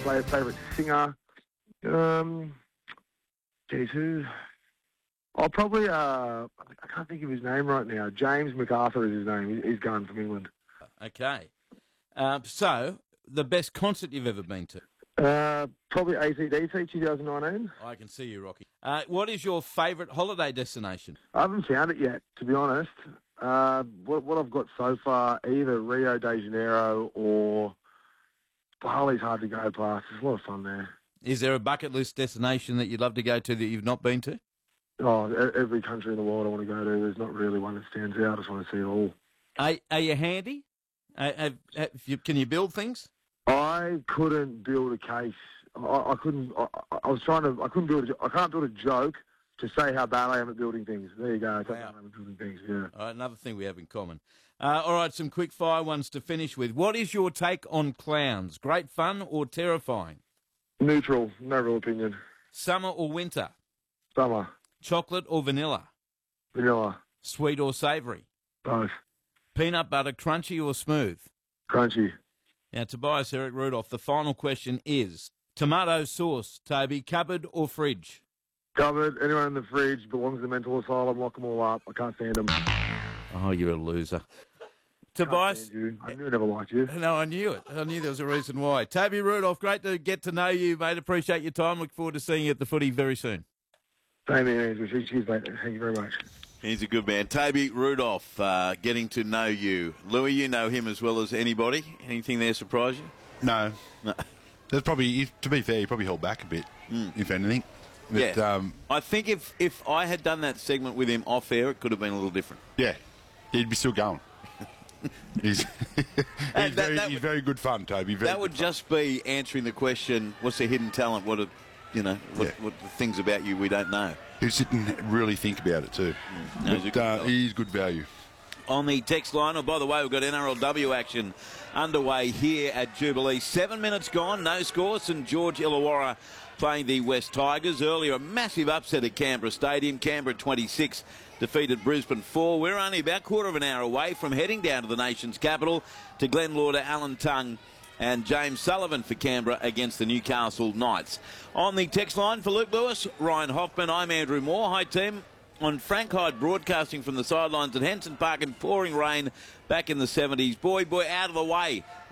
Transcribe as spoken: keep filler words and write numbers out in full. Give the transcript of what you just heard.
play favourite singer. Um, geez, who? Oh, probably, uh, I can't think of his name right now. James MacArthur is his name. He's going from England. Okay. Uh, so, the best concert you've ever been to? Uh, probably A C D C twenty nineteen. I can see you, Rocky. Uh, what is your favourite holiday destination? I haven't found it yet, to be honest. Uh, what, what I've got so far, either Rio de Janeiro or Bali's hard to go past. There's a lot of fun there. Is there a bucket list destination that you'd love to go to that you've not been to? Oh, e- every country in the world I want to go to. There's not really one that stands out. I just want to see it all. Are, are you handy? Uh, have, have you, can you build things? I couldn't build a case. I, I couldn't. I, I was trying to. I couldn't build. A, jo- I can't build a joke to say how bad I am at building things. There you go. I can't Wow. bad I am at building things. Yeah. All right, another thing we have in common. Uh, all right, some quick fire ones to finish with. What is your take on clowns? Great fun or terrifying? Neutral. No real opinion. Summer or winter? Summer. Chocolate or vanilla? Vanilla. Sweet or savoury? Both. Peanut butter crunchy or smooth? Crunchy. Now, Tobias Eric Rudolph, the final question is tomato sauce, Toby, cupboard or fridge? Cupboard. Anyone in the fridge belongs to the mental asylum. Lock them all up. I can't stand them. Oh, you're a loser. Tobias? You. I knew I never liked you. No, I knew it. I knew there was a reason why. Toby Rudolph, great to get to know you, mate. Appreciate your time. Look forward to seeing you at the footy very soon. Same here, Andrew. Cheers, mate. Thank you very much. He's a good man. Toby Rudolph, uh, getting to know you. Louis, you know him as well as anybody. Anything there surprise you? No. No. There's probably, to be fair, he probably held back a bit, Mm. if anything. But, yeah. um, I think if, if I had done that segment with him off air, it could have been a little different. yeah, he'd be still going. he's he's, that- very, that he's would- very good fun, Toby. Very That would good fun. just be answering the question, what's the hidden talent? What are, you know, what, Yeah. what the things about you we don't know? He'd sit and really think about it too. No, he's a But, good uh, fella. he's good value. On the text line, oh, by the way, we've got N R L W action underway here at Jubilee. Seven minutes gone, no score. St George Illawarra playing the West Tigers. Earlier, a massive upset at Canberra Stadium. Canberra twenty-six defeated Brisbane four. We're only about a quarter of an hour away from heading down to the nation's capital to Glenn Lauder, Alan Tongue and James Sullivan for Canberra against the Newcastle Knights. On the text line for Luke Lewis, Ryan Hoffman, I'm Andrew Moore. Hi, team. On Frank Hyde broadcasting from the sidelines at Henson Park in pouring rain back in the seventies. Boy, boy, out of the way.